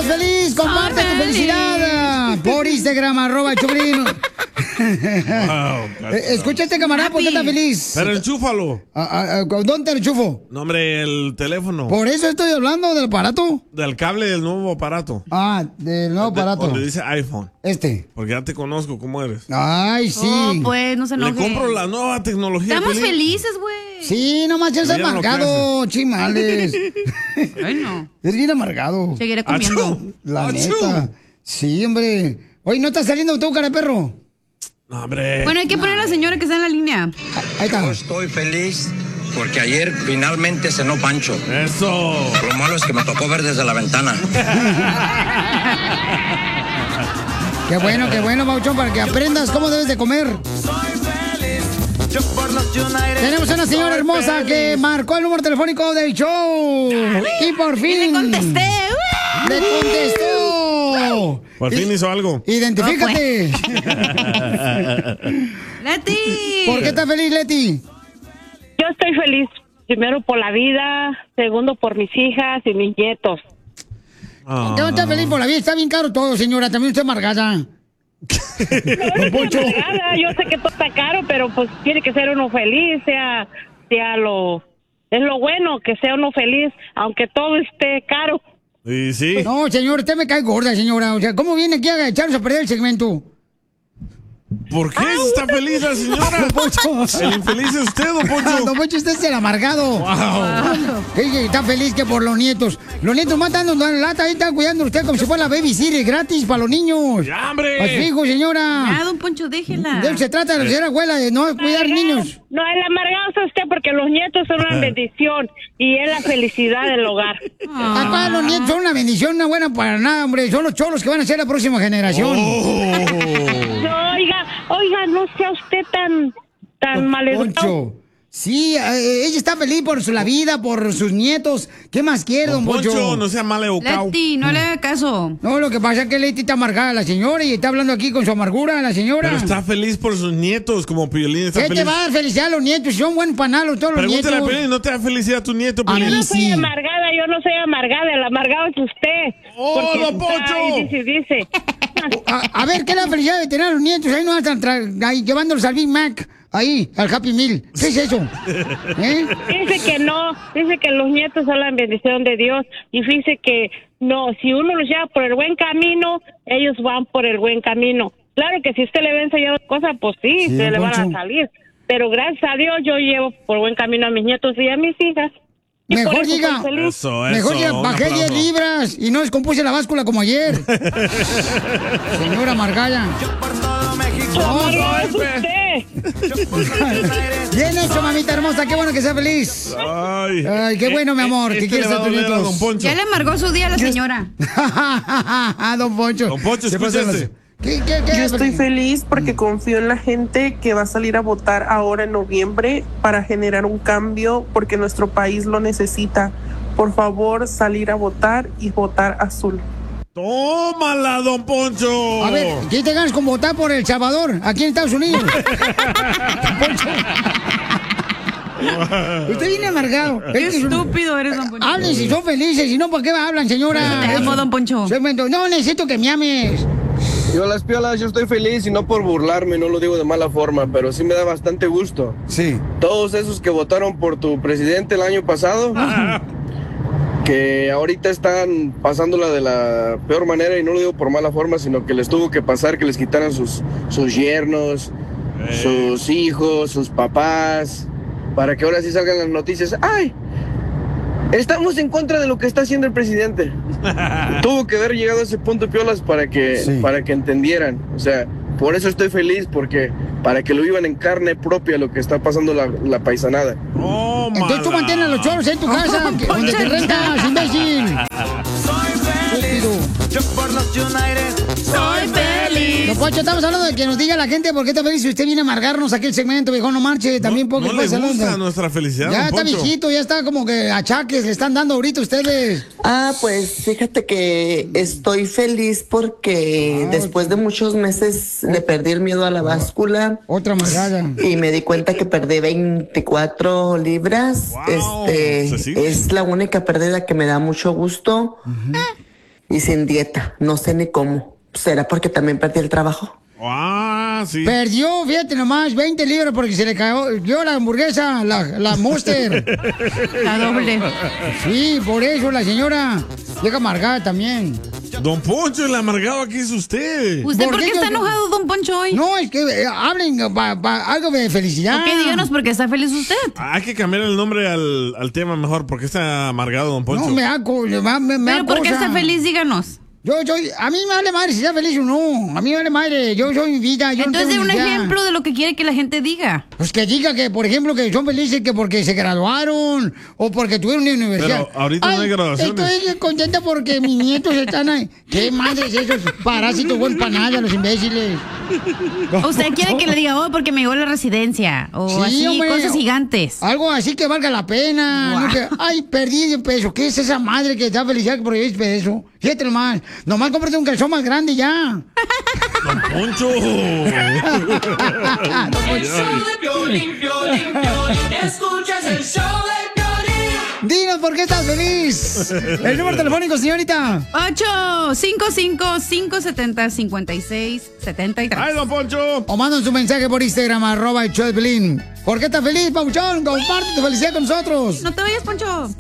estás feliz? Comparte tu felicidad por Instagram, @Choplin. Escucha este camarada, ¿por qué está feliz? Pero enchúfalo. ¿Dónde te lo enchufo? No, hombre, el teléfono. Por eso estoy hablando del aparato. Del cable del nuevo aparato. Del nuevo aparato. Donde dice iPhone. Porque ya te conozco cómo eres. Ay, sí. Oh, pues, no se enoje. Le compro la nueva tecnología. Estamos felices, güey. Sí, nomás eres amargado, chimales. Bueno. Eres bien amargado. Seguiré comiendo. La neta. Sí, hombre. Oye, ¿no estás saliendo tú, cara de perro? No, hombre. Bueno, hay que poner a la señora que está en la línea. Ahí está. Yo estoy feliz porque ayer finalmente cenó Pancho. Eso. Lo malo es que me tocó ver desde la ventana. Qué bueno, Bauchón, para que aprendas cómo debes de comer. Tenemos una señora hermosa que marcó el número telefónico del show. Y por fin. ¡Le contesté! ¡Le contestó! Por fin hizo algo. Identifícate. ¡Leti! ¿Por qué estás feliz, Leti? Yo estoy feliz, primero por la vida, segundo por mis hijas y mis nietos. Yo estoy feliz por la vida, está bien caro todo, señora, también estoy amargada. No, amargada, yo sé que todo está caro, pero pues tiene que ser uno feliz, es lo bueno, que sea uno feliz, aunque todo esté caro. Y sí. No, señor, usted me cae gorda, señora. O sea, ¿cómo viene aquí a echarnos a perder el segmento? ¿Por qué está feliz la señora? Don Poncho. El infeliz es usted, don Poncho. Don Poncho, usted es el amargado. Wow. Ella está feliz que por los nietos. Los nietos matando la lata, ahí está cuidando usted como si fuera la babysitter gratis para los niños. ¡Ya, hombre! A su hijo, señora. Ya, don Poncho, déjela. De eso se trata de ser abuela, de no cuidar niños. No, el amargado es usted porque los nietos son una bendición y es la felicidad del hogar. Acá los nietos son una bendición, no buena para nada, hombre. Son los cholos que van a ser la próxima generación. No, oiga, no sea usted tan maleducado. Poncho. Sí, ella está feliz por la vida, por sus nietos. ¿Qué más quiere, don Poncho? Poncho, no sea maleducado. Leti, no le haga caso. No, lo que pasa es que Leti está amargada la señora y está hablando aquí con su amargura la señora. Pero está feliz por sus nietos, como Piolín está ¿Qué feliz. te va a dar felicidad a los nietos? Son buenos panalos todos los nietos. Pregúntale a Piolín, ¿no te da felicidad a tu nieto, Piolín? Yo no soy amargada, el amargado es usted. ¡Oh, don Poncho! Ay, dice. A ver, ¿qué es la felicidad de tener a los nietos? Ahí no están ahí llevándolos al Big Mac. Ahí, al Happy Meal. ¿Qué es eso? Dice que no, dice que los nietos son la bendición de Dios y dice que no, si uno los lleva por el buen camino, ellos van por el buen camino. Claro que si usted le va a enseñar cosas, pues sí, se le van a salir. Pero gracias a Dios yo llevo por buen camino a mis nietos y a mis hijas. Mejor diga, mejor diga, bajé 10 libras y no descompuse la báscula como ayer. Señora Margalla. Bien hecho, mamita hermosa, qué bueno que sea feliz. Ay, qué bueno, mi amor, que quieres a tu nieto. Ya le amargó su día a la señora. Don Poncho. Don Poncho, escúchese. Yo estoy feliz porque confío en la gente que va a salir a votar ahora en noviembre para generar un cambio porque nuestro país lo necesita. Por favor, salir a votar y votar azul. ¡Tómala, don Poncho! A ver, ¿qué te ganas con votar por El Salvador, aquí en Estados Unidos? Don Poncho. Usted viene amargado. Qué estúpido eres, don Poncho. Hablen si son felices, si no, ¿por qué hablan, señora? Te amo, don Poncho. No, necesito que me ames. Yo las piolas, yo estoy feliz y no por burlarme, no lo digo de mala forma, pero sí me da bastante gusto. Sí. Todos esos que votaron por tu presidente el año pasado, que ahorita están pasándola de la peor manera, y no lo digo por mala forma, sino que les tuvo que pasar que les quitaran sus yernos, sus hijos, sus papás, para que ahora sí salgan las noticias. ¡Ay! Estamos en contra de lo que está haciendo el presidente. Tuvo que haber llegado a ese punto, piolas, para que entendieran. O sea, por eso estoy feliz, porque para que lo vivan en carne propia lo que está pasando la paisanada. Entonces tú mantienes a los choros en tu casa, donde te rentas, imbécil. Soy feliz. Yo por los United soy feliz. Don Poncho, estamos hablando de que nos diga la gente por qué está feliz. Si usted viene a amargarnos aquí el segmento, viejo, no marche. También No le gusta nuestra felicidad, Ya don está Poncho. viejito, ya está como que achaques le están dando ahorita ustedes. Pues fíjate que estoy feliz porque después de muchos meses le perdí el miedo a la báscula. Otra amargada. Y me di cuenta que perdí 24 libras. Es la única pérdida que me da mucho gusto. y sin dieta. No sé ni cómo. ¿Será porque también perdí el trabajo? Ah, sí. Perdió, fíjate nomás, 20 libras porque se le cayó la hamburguesa, la Monster. La doble. Sí, por eso la señora llega amargada también. Don Poncho, el amargado aquí es usted. ¿Usted por qué está enojado, don Poncho, hoy? No, es que hablen algo de felicidad. Ok, díganos por qué está feliz usted. Hay que cambiar el nombre al tema mejor. ¿Por qué está amargado, don Poncho? No, me da Pero ¿por qué está feliz? Díganos. A mí me vale madre si está feliz o no. A mí me vale madre, yo soy mi vida. Entonces, de un ejemplo de lo que quiere que la gente diga. Pues que diga que, por ejemplo, que son felices que porque se graduaron o porque tuvieron una universidad. Pero ahorita no hay graduaciones. Estoy contenta porque mis nietos están ahí. ¿Qué madres esos parásitos buenos para nada, los imbéciles? Usted quiere que le diga, porque me llegó la residencia. O Sí, así, hombre, cosas gigantes. Algo así que valga la pena. Wow. No que, ay, perdí de peso. ¿Qué es esa madre que da felicidad que perdí peso? Fíjate nomás. Nomás cómprate un calzón más grande ya. Don Poncho. Escuchas el show de Piolín. Dinos por qué estás feliz. El número telefónico, señorita. 855-570-5673. ¡Ay, don Poncho! O mandan su mensaje por Instagram, @el show de Piolín. ¿Por qué estás feliz, Pauchón? Comparte tu felicidad con nosotros. No te vayas, Poncho.